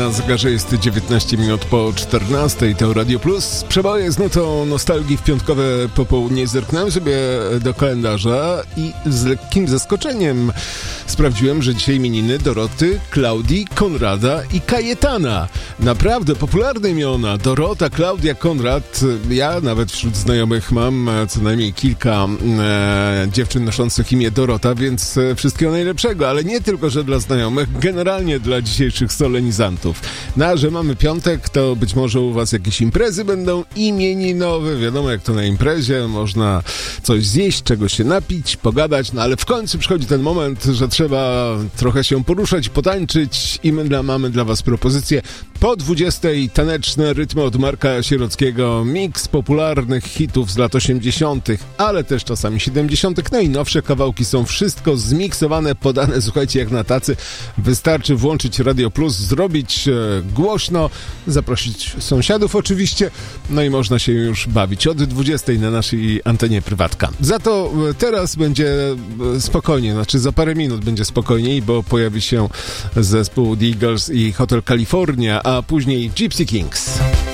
Na zegarze jest 19 minut po 14. To Radio Plus. Przeboje z nutą nostalgii w piątkowe popołudnie. Zerknąłem sobie do kalendarza i z lekkim zaskoczeniem sprawdziłem, że dzisiaj imieniny Doroty, Klaudii, Konrada i Kajetana. Naprawdę popularne imiona. Dorota, Klaudia, Konrad. Ja nawet wśród znajomych mam co najmniej kilka dziewczyn noszących imię Dorota, więc wszystkiego najlepszego, ale nie tylko, że dla znajomych, generalnie dla dzisiejszych solenizantów. No a że mamy piątek, to być może u was jakieś imprezy będą imieninowe. Wiadomo, jak to na imprezie, można coś zjeść, czegoś się napić, pogadać, no ale w końcu przychodzi ten moment, że trzeba trochę się poruszać, potańczyć i my mamy dla was propozycje. Po 20 taneczne rytmy od Marka Sierockiego, miks popularnych hitów z lat 80., ale też czasami 70., no i nowsze kawałki są wszystko zmiksowane, podane, słuchajcie, jak na tacy. Wystarczy włączyć Radio Plus, zrobić głośno, zaprosić sąsiadów oczywiście, no i można się już bawić od 20 na naszej antenie prywatka. Za to teraz będzie spokojnie, znaczy za parę minut będzie spokojniej, bo pojawi się zespół The Eagles i Hotel California, a później Gypsy Kings.